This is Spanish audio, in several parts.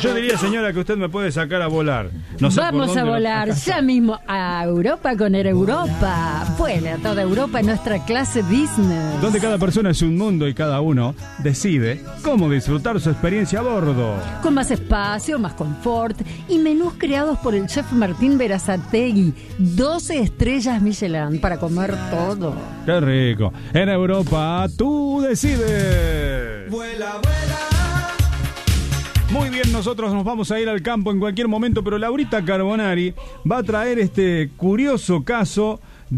Yo diría, señora, que usted me puede sacar a volar. No sé Vamos a volar ya mismo a Europa con Air Europa. Vuela a toda Europa en nuestra clase business. Donde cada persona es un mundo y cada uno decide cómo disfrutar su experiencia a bordo. Con más espacio, más confort y menús creados por el chef Martín Berazategui. 12 estrellas Michelin para comer todo. ¡Qué rico! En Europa, tú decides. Vuela, vuela. Muy bien, nosotros nos vamos a ir al campo en cualquier momento, pero Laurita Carbonari va a traer este curioso caso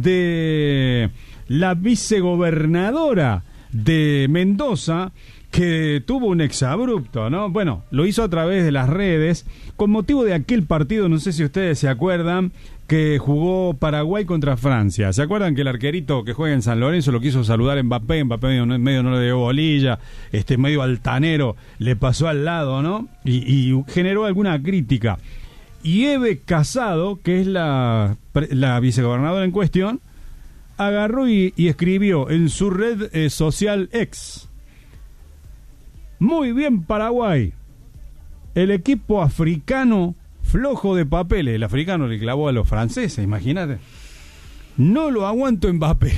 de la vicegobernadora de Mendoza, que tuvo un exabrupto, ¿no? Bueno, lo hizo a través de las redes, con motivo de aquel partido, no sé si ustedes se acuerdan, que jugó Paraguay contra Francia. ¿Se acuerdan que el arquerito que juega en San Lorenzo lo quiso saludar Mbappé medio no le dio bolilla, medio altanero, le pasó al lado, ¿no? Y generó alguna crítica. Y Eve Casado, que es la vicegobernadora en cuestión, agarró y escribió en su red social X: muy bien Paraguay, el equipo africano flojo de papeles. El africano le clavó a los franceses, imagínate. No lo aguanto Mbappé.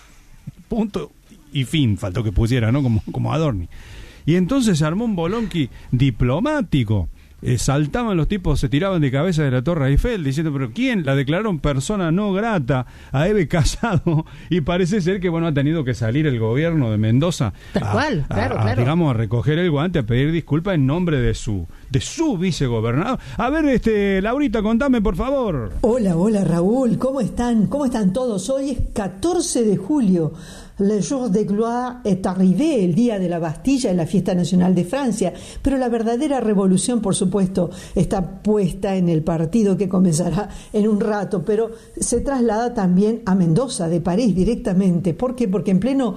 Punto y fin, faltó que pusiera, ¿no? Como Adorni. Y entonces se armó un bolonqui diplomático. Saltaban los tipos, se tiraban de cabeza de la Torre Eiffel diciendo, pero ¿quién? La declararon persona no grata a Eve Casado, y parece ser que, bueno, ha tenido que salir el gobierno de Mendoza claro. Digamos, a recoger el guante, a pedir disculpas en nombre de su vicegobernador. A ver, Laurita, contame, por favor. Hola, Raúl, ¿cómo están? ¿Cómo están todos? Hoy es 14 de julio. Le jour de gloire est arrivé, el día de la Bastilla en la fiesta nacional de Francia, pero la verdadera revolución, por supuesto, está puesta en el partido que comenzará en un rato, pero se traslada también a Mendoza, de París, directamente. ¿Por qué? Porque en pleno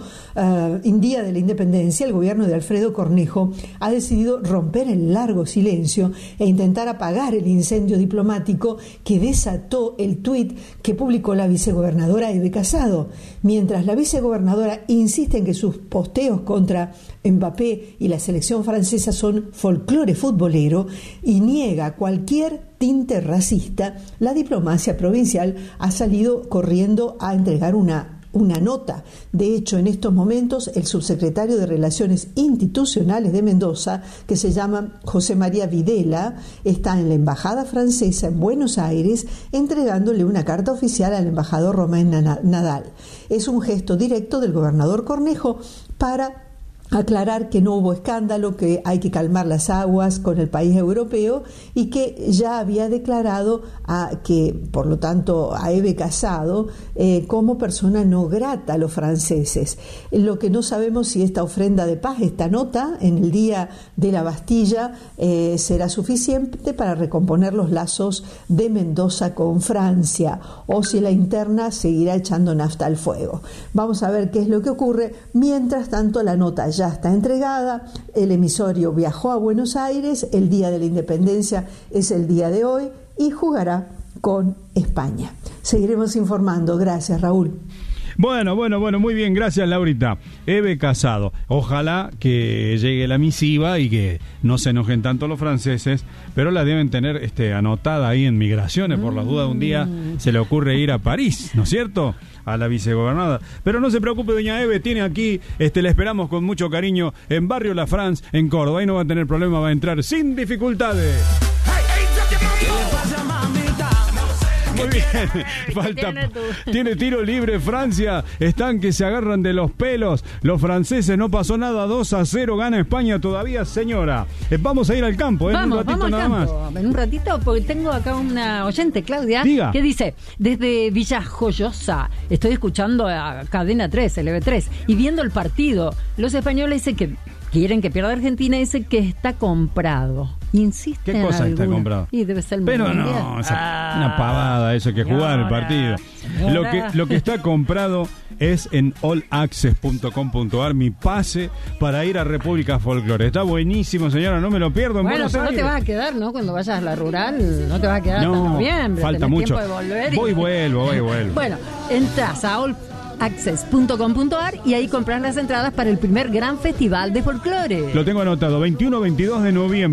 día de la independencia, el gobierno de Alfredo Cornejo ha decidido romper el largo silencio e intentar apagar el incendio diplomático que desató el tuit que publicó la vicegobernadora Eve Casado. Mientras la vicegobernadora insiste en que sus posteos contra Mbappé y la selección francesa son folclore futbolero y niega cualquier tinte racista, la diplomacia provincial ha salido corriendo a entregar una nota. De hecho, en estos momentos, el subsecretario de Relaciones Institucionales de Mendoza, que se llama José María Videla, está en la embajada francesa en Buenos Aires entregándole una carta oficial al embajador Romain Nadal. Es un gesto directo del gobernador Cornejo para aclarar que no hubo escándalo, que hay que calmar las aguas con el país europeo y que ya había declarado que, por lo tanto, a Eve Casado como persona no grata a los franceses. Lo que no sabemos si esta ofrenda de paz, esta nota en el día de la Bastilla, será suficiente para recomponer los lazos de Mendoza con Francia o si la interna seguirá echando nafta al fuego. Vamos a ver qué es lo que ocurre. Mientras tanto, la nota ya está entregada, el emisorio viajó a Buenos Aires, el día de la independencia es el día de hoy y jugará con España. Seguiremos informando. Gracias, Raúl. Bueno, muy bien, gracias, Laurita. Eve Casado, ojalá que llegue la misiva y que no se enojen tanto los franceses, pero la deben tener anotada ahí en migraciones, por las dudas un día se le ocurre ir a París, ¿no es cierto?, a la vicegobernadora. Pero no se preocupe, doña Eve, tiene aquí, la esperamos con mucho cariño en Barrio La France, en Córdoba, ahí no va a tener problema, va a entrar sin dificultades. Muy bien, tiene tiro libre Francia, están que se agarran de los pelos los franceses, no pasó nada, 2-0, gana España todavía, señora. Vamos a ir al campo, en un ratito nada más. En un ratito, porque tengo acá una oyente, Claudia, diga, que dice, desde Villa Joyosa, estoy escuchando a Cadena 3, LB3, y viendo el partido, los españoles dicen que quieren que pierda Argentina, dicen que está comprado. Insiste. ¿Qué cosa está comprado? Y debe ser el Pero mundial. no, una pavada, eso hay que jugar el partido. Lo que está comprado es en allaccess.com.ar, mi pase para ir a República Folklore. Está buenísimo, señora, no me lo pierdo. Bueno, pero no te vas a quedar, ¿no? Cuando vayas a la rural, no te vas a quedar hasta noviembre. Falta mucho. Tiempo de volver Voy y vuelvo. Bueno, entras a allaccess.com.ar y ahí compras las entradas para el primer gran festival de folclore. Lo tengo anotado, 21-22 de noviembre.